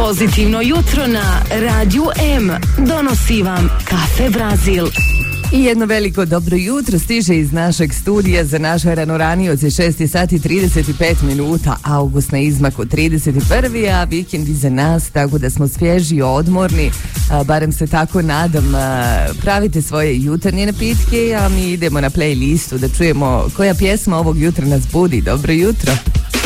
Pozitivno jutro na Radiju M donosi vam Kafe Brazil. I jedno veliko dobro jutro stiže iz našeg studija za naše ranoranioce 6 sati 35 minuta, august na izmaku 31. a vikend iza nas, tako da smo svježi, odmorni, barem se tako nadam. Pravite svoje jutarnje napitke, a mi idemo na playlistu da čujemo koja pjesma ovog jutra nas budi. Dobro jutro.